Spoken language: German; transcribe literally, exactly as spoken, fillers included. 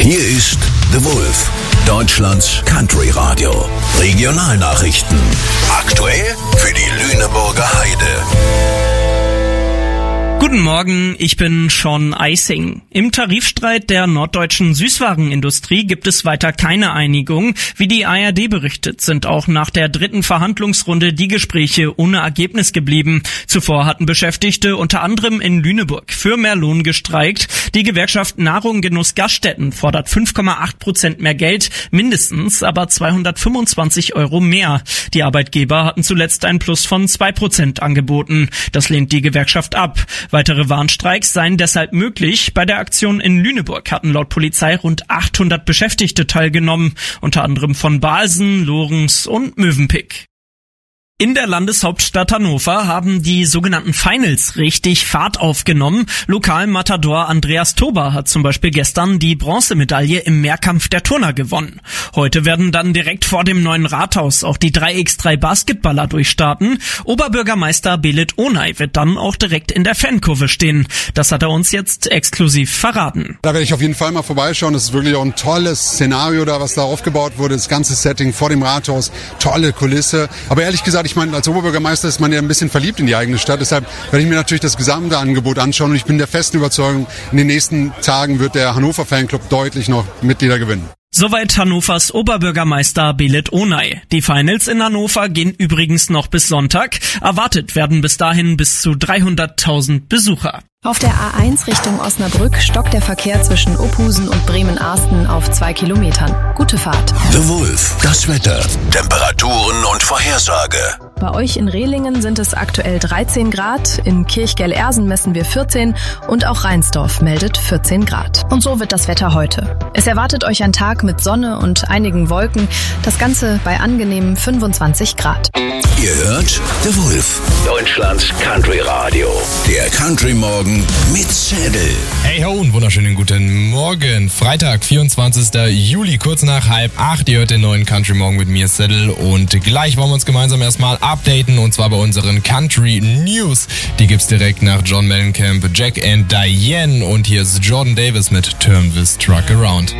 Hier ist The Wolf, Deutschlands Country Radio. Regionalnachrichten. Aktuell für die Lüneburger Heide. Guten Morgen, ich bin Sean Eising. Im Tarifstreit der norddeutschen Süßwarenindustrie gibt es weiter keine Einigung. Wie die A R D berichtet, sind auch nach der dritten Verhandlungsrunde die Gespräche ohne Ergebnis geblieben. Zuvor hatten Beschäftigte unter anderem in Lüneburg für mehr Lohn gestreikt. Die Gewerkschaft Nahrung Genuss Gaststätten fordert fünf Komma acht Prozent mehr Geld, mindestens aber zweihundertfünfundzwanzig Euro mehr. Die Arbeitgeber hatten zuletzt ein Plus von zwei Prozent angeboten. Das lehnt die Gewerkschaft ab. Weitere Warnstreiks seien deshalb möglich. Bei der Aktion in Lüneburg hatten laut Polizei rund achthundert Beschäftigte teilgenommen, unter anderem von Balsen, Lorenz und Mövenpick. In der Landeshauptstadt Hannover haben die sogenannten Finals richtig Fahrt aufgenommen. Lokalmatador Andreas Tober hat zum Beispiel gestern die Bronzemedaille im Mehrkampf der Turner gewonnen. Heute werden dann direkt vor dem neuen Rathaus auch die drei gegen drei Basketballer durchstarten. Oberbürgermeister Belit Onay wird dann auch direkt in der Fankurve stehen. Das hat er uns jetzt exklusiv verraten. Da werde ich auf jeden Fall mal vorbeischauen. Das ist wirklich auch ein tolles Szenario da, was da aufgebaut wurde. Das ganze Setting vor dem Rathaus, tolle Kulisse. Aber ehrlich gesagt, ich meine, als Oberbürgermeister ist man ja ein bisschen verliebt in die eigene Stadt. Deshalb werde ich mir natürlich das gesamte Angebot anschauen. Und ich bin der festen Überzeugung, in den nächsten Tagen wird der Hannover Fanclub deutlich noch Mitglieder gewinnen. Soweit Hannovers Oberbürgermeister Belit Onay. Die Finals in Hannover gehen übrigens noch bis Sonntag. Erwartet werden bis dahin bis zu dreihunderttausend Besucher. Auf der A eins Richtung Osnabrück stockt der Verkehr zwischen Opusen und Bremen-Arsten auf zwei Kilometern. Gute Fahrt. The Wolf, das Wetter, Temperaturen und Vorhersage. Bei euch in Rehlingen sind es aktuell dreizehn Grad, in Kirchgell-Ersen messen wir vierzehn und auch Reinsdorf meldet vierzehn Grad. Und so wird das Wetter heute. Es erwartet euch ein Tag mit Sonne und einigen Wolken, das Ganze bei angenehmen fünfundzwanzig Grad. Ihr hört The Wolf, Deutschlands Country Radio. Der Country Morgen mit Zettel. Hey ho und wunderschönen guten Morgen. Freitag, vierundzwanzigster Juli, kurz nach halb acht. Ihr hört den neuen Country Morgen mit mir, Zettel. Und gleich wollen wir uns gemeinsam erstmal updaten, und zwar bei unseren Country News. Die gibt's direkt nach John Mellencamp, Jack and Diane. Und hier ist Jordan Davis mit Turn This Truck Around.